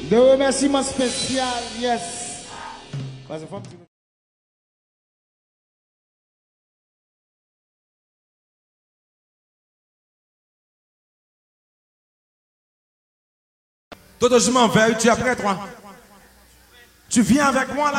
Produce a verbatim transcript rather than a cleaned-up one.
De remerciements spécial, yes. Toto, je m'en vais, tu es après toi. Tu viens avec moi là.